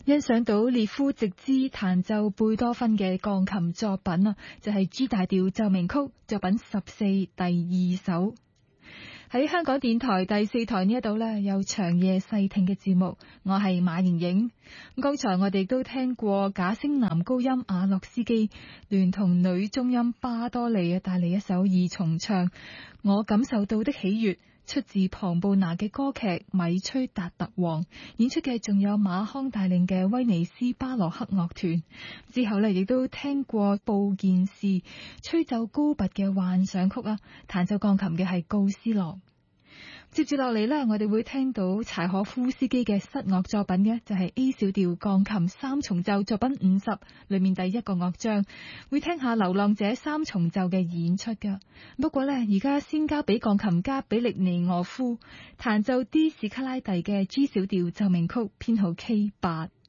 欣賞到列夫直茲彈奏貝多芬嘅鋼琴作品啊，就係 G 大調奏鳴曲作品14第2首。喺香港電台第4台呢一度呢，有長夜細聽嘅節目，我係馬瑩瑩。剛才我哋都聽過假聲男高音阿洛斯基聯同女中音巴多利帶嚟一首二重唱，我感受到的喜悅，出自龐布拿嘅歌劇《米崔達特王》，演出嘅仲有馬康帶領嘅威尼斯巴洛克樂團。之後呢，亦都聽過布健士吹奏高拔嘅幻想曲啊，彈奏鋼琴嘅係高斯洛。接住落嚟呢，我哋會聽到柴可夫斯基嘅室樂作品嘅，就係 A 小調鋼琴三重奏作品50裏面第一個樂章，會聽下流浪者三重奏嘅演出噶。不過呢，而家先交俾鋼琴家比利尼俄夫彈奏 D 史卡拉蒂嘅 G 小調奏鳴曲編號 K8。